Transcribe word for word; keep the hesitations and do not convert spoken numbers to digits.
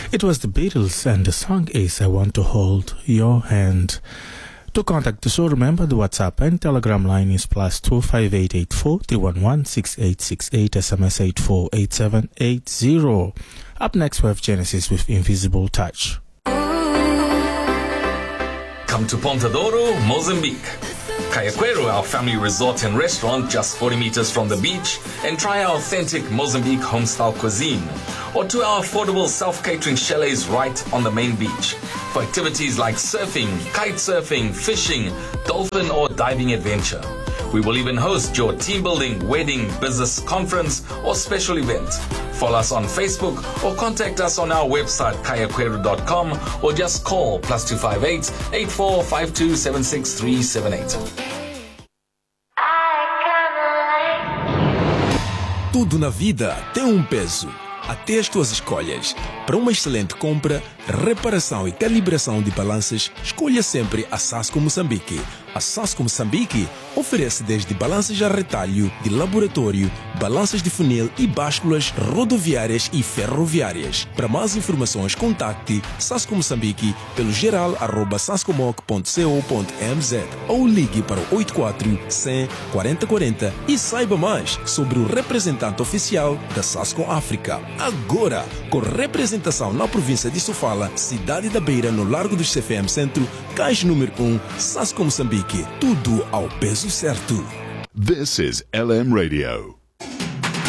It was the Beatles and the song is I Want to Hold Your Hand. To contact the show, remember the WhatsApp and Telegram line is plus two five eight eight four three one one six eight six eight, S M S eight four eight seven eight zero. Up next we have Genesis with Invisible Touch. Come to Ponta Douro, Mozambique. Cayaquero, our family resort and restaurant just forty meters from the beach, and try our authentic Mozambique home-style cuisine. Or to our affordable self-catering chalets right on the main beach. For activities like surfing, kite surfing, fishing, dolphin or diving adventure. We will even host your team building, wedding, business conference or special event. Follow us on Facebook or contact us on our website cayaquero dot com or just call plus two five eight eight four five two seven six three seven eight. Tudo na vida tem um peso, até as tuas escolhas. Para uma excelente compra, reparação e calibração de balanças, escolha sempre a Sasco Moçambique. A Sasco Moçambique oferece desde balanças a retalho, de laboratório, balanças de funil e básculas rodoviárias e ferroviárias. Para mais informações, contacte Sasco Moçambique pelo geral arroba sascomoc ponto co ponto mz ou ligue para o oito quatro cem quarenta quarenta e saiba mais sobre o representante oficial da Sasco África. Agora, com representação na província de Sofala, cidade da Beira, no Largo do C F M Centro, caixa número um, Sasco Moçambique. Tudo ao peso certo. This is L M Radio.